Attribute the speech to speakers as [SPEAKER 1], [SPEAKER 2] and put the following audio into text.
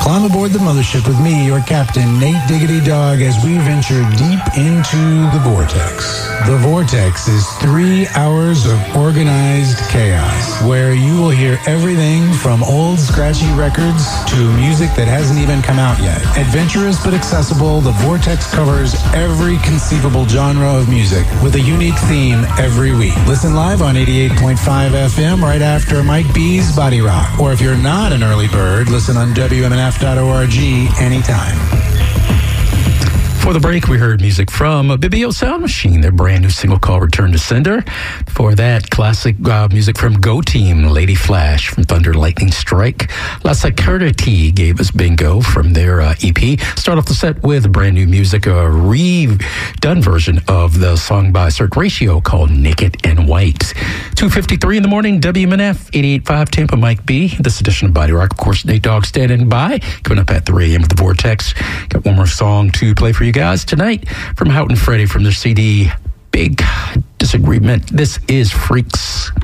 [SPEAKER 1] Climb aboard the mothership with me, your captain, Nate Diggity Dog, as we venture deep into the Vortex. The Vortex is 3 hours of organized chaos, where you will hear everything from old scratchy records to music that hasn't even come out yet. Adventurous but accessible, the Vortex covers every conceivable genre of music with a unique theme every week. Listen live on 88.5 FM right after Mike B's Body Rock. Or if you're not an early bird, listen on WMNF.org anytime.
[SPEAKER 2] For the break, we heard music from Bibio Sound Machine, their brand new single called Return to Sender. For that, classic music from Go Team, Lady Flash from Thunder Lightning Strike. La Security gave us Bingo from their EP. Start off the set with brand new music, a redone version of the song by Cert Ratio called Naked and White. 2:53 in the morning, WMNF, 88.5 Tampa, Mike B. This edition of Body Rock, of course, Nate Dogg standing by. Coming up at 3 a.m. with the Vortex. Got one more song to play for you guys tonight from Houghton Freddie from their CD Big Disagreement. This is Freaks.